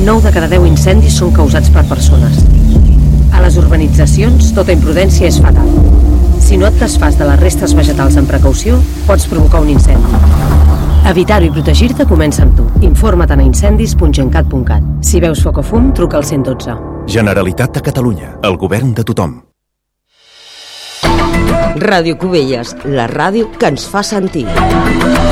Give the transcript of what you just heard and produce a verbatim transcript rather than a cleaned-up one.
nou de cada deu incendis són causats per persones. A les urbanitzacions, tota imprudència és fatal. Si no et desfas de les restes vegetals amb precaució, pots provocar un incendi. Evitar-ho i protegir-te comença amb tu. Informa't a incendis punt gencat punt cat. Si veus foc o fum, truca al cent i dotze. Generalitat de Catalunya, el govern de tothom. Ràdio Cubelles, la ràdio que ens fa sentir.